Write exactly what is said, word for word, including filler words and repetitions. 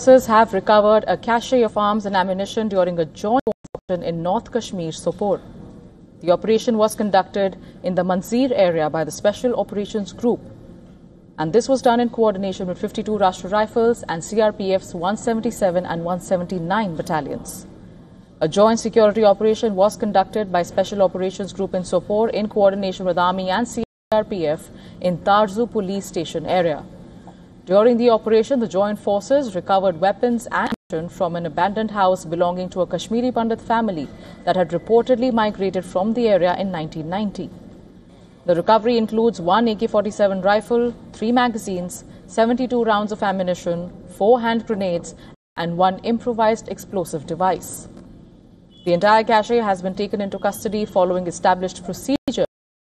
Forces have recovered a cache of arms and ammunition during a joint operation in North Kashmir, Sopore. The operation was conducted in the Manzir area by the Special Operations Group, and this was done in coordination with fifty-two Rashtra Rifles and C R P F's one seventy-seven and one seventy-nine battalions. A joint security operation was conducted by Special Operations Group in Sopore in coordination with Army and C R P F in Tarzu Police Station area. During the operation, the joint forces recovered weapons and ammunition from an abandoned house belonging to a Kashmiri Pandit family that had reportedly migrated from the area in nineteen ninety. The recovery includes one A K forty-seven rifle, three magazines, seventy-two rounds of ammunition, four hand grenades, and one improvised explosive device. The entire cache has been taken into custody following established procedure